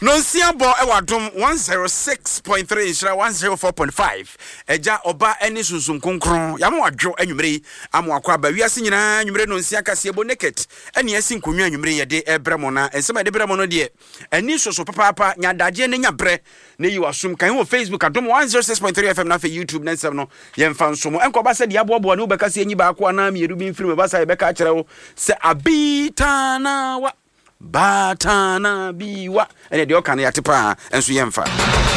No siabo ewadom 106.3 inshira 104.5 eja oba eni sunsun konkron ya mo adwo anwumre amo akwa ba wiase nyina anwumre no nsia kase ebo naked eni asi nkonwa anwumre ye de ebremo na ensema de bremo no de eni soso papa nyadaje ne nyabre ne yi wasum kan wo Facebook adom 106.3 FM na fe YouTube na nsem no ye mfa nsomo enko ba se de abobo ne wo beka se enyi ba akwa na mieru bi mfiri me ba sa ye beka kire wo se abitana wa Batana biwa ene de okane yatepa enso yemfa